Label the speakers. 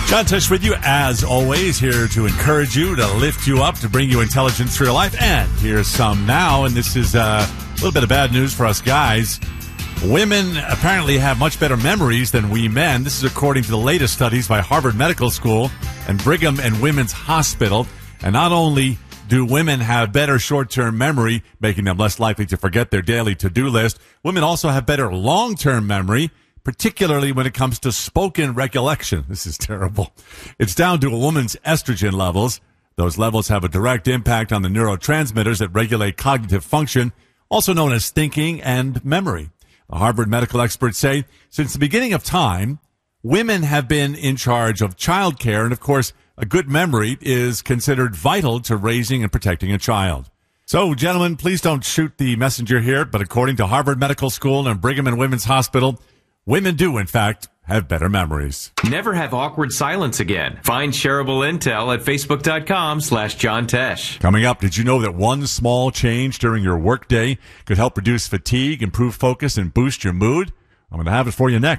Speaker 1: John Tesh with you, as always, here to encourage you, to lift you up, to bring you intelligence through your life. And here's some now, and this is a little bit of bad news for us guys. Women apparently have much better memories than we men. This is according to the latest studies by Harvard Medical School and Brigham and Women's Hospital. And not only do women have better short-term memory, making them less likely to forget their daily to-do list, women also have better long-term memory, particularly when it comes to spoken recollection. This is terrible. It's down to a woman's estrogen levels. Those levels have a direct impact on the neurotransmitters that regulate cognitive function, also known as thinking and memory. The Harvard medical experts say since the beginning of time, women have been in charge of child care, and of course, a good memory is considered vital to raising and protecting a child. So, gentlemen, please don't shoot the messenger here, but according to Harvard Medical School and Brigham and Women's Hospital, women do, in fact, have better memories.
Speaker 2: Never have awkward silence again. Find shareable intel at facebook.com/John Tesh.
Speaker 1: Coming up, did you know that one small change during your workday could help reduce fatigue, improve focus, and boost your mood? I'm going to have it for you next.